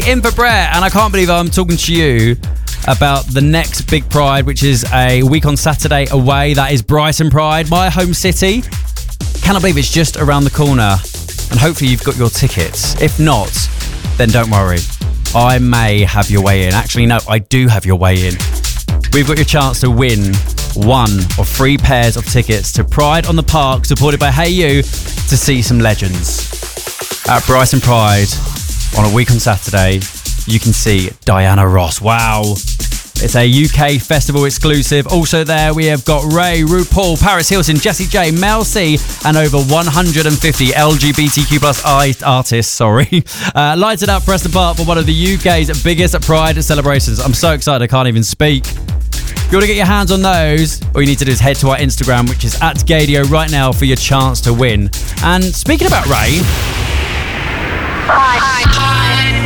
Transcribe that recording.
In for Brett, and I can't believe I'm talking to you about the next big Pride, which is a week on Saturday away. That is Brighton Pride, my home city. Cannot believe it's just around the corner, and hopefully you've got your tickets. If not, then don't worry. I may have your way in. Actually, no, I do have your way in. We've got your chance to win 1 or 3 pairs of tickets to Pride on the Park, supported by Hey You, to see some legends. At Brighton Pride, on a week on Saturday, you can see Diana Ross. Wow. It's a UK festival exclusive. Also there, we have got Ray, RuPaul, Paris Hilton, Jessie J, Mel C, and over 150 LGBTQ+ artists, lighted up Preston Park for one of the UK's biggest Pride celebrations. I'm so excited I can't even speak. If you want to get your hands on those, all you need to do is head to our Instagram, which is @Gaydio right now, for your chance to win. And speaking about Ray... Hi.